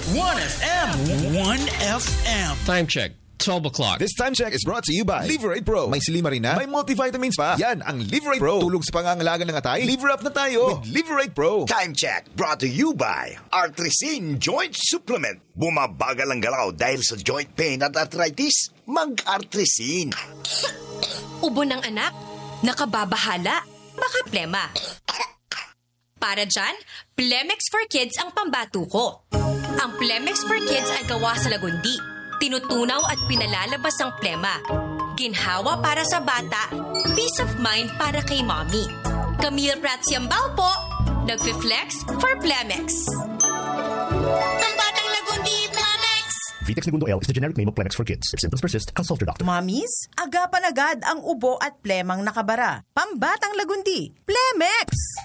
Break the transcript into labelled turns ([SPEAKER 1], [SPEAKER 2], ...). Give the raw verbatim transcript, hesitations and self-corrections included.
[SPEAKER 1] one F M. one F M.
[SPEAKER 2] Time check. twelve o'clock.
[SPEAKER 3] This time check is brought to you by Liverate Pro. May silimarina, may multivitamins pa. Yan ang Liverate Pro. Tulog sa pangangalaga ng atay. Liver up na tayo with Liverate Pro.
[SPEAKER 4] Time check brought to you by Artresin Joint Supplement. Bumabagal ang galaw dahil sa joint pain at arthritis. Mag-Artresin.
[SPEAKER 5] Ubo ng anak? Nakababahala? Baka plema. Para dyan, Plemex for Kids ang pambato ko. Ang Plemex for Kids ay gawa sa lagundi. Tinutunaw at pinalalabas ang plema. Ginhawa para sa bata, peace of mind para kay mommy. Camille Pratsiambao po, nagfi-flex for Plemex. Ang batang lagundi, Plemex!
[SPEAKER 6] Vitex Segundo L is the generic name of Plemex for kids. If symptoms persist, consult your doctor.
[SPEAKER 7] Mommies, agapan agad ang ubo at plemang nakabara. Pambatang lagundi, Plemex!